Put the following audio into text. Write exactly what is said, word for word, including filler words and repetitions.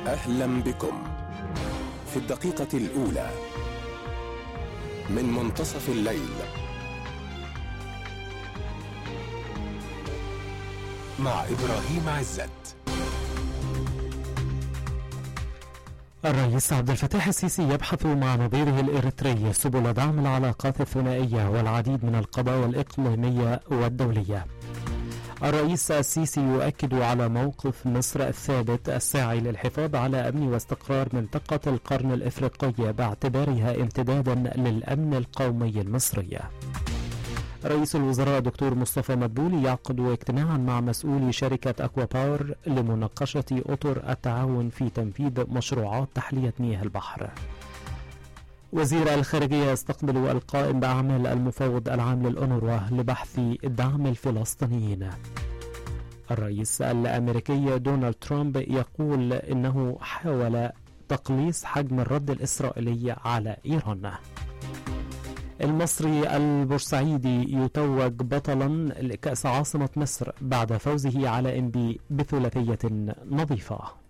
أهلا بكم في الدقيقة الأولى من منتصف الليل مع إبراهيم عزت. الرئيس عبد الفتاح السيسي يبحث مع نظيره الإريتري سبل دعم العلاقات الثنائية والعديد من القضايا الإقليمية والدولية. الرئيس السيسي يؤكد على موقف مصر الثابت الساعي للحفاظ على أمن واستقرار منطقة القرن الإفريقي باعتبارها امتدادا للأمن القومي المصري. رئيس الوزراء دكتور مصطفى مدبولي يعقد اجتماعا مع مسؤولي شركة أكوا باور لمناقشة أطر التعاون في تنفيذ مشروعات تحلية مياه البحر. وزير الخارجية يستقبل القائم بأعمال المفوض العام للأونروا لبحث دعم الفلسطينيين. الرئيس الأمريكي دونالد ترامب يقول إنه حاول تقليص حجم الرد الإسرائيلي على إيران. المصري البورسعيدي يتوج بطلا لكأس عاصمة مصر بعد فوزه على إنبي بثلاثية نظيفة.